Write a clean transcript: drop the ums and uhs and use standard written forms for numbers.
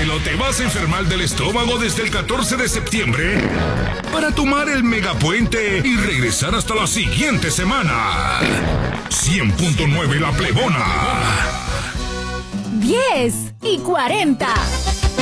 Trágatelo, te vas a enfermar del estómago desde el 14 de septiembre para tomar el megapuente y regresar hasta la siguiente semana. 100.9 La Plebona. 10:40.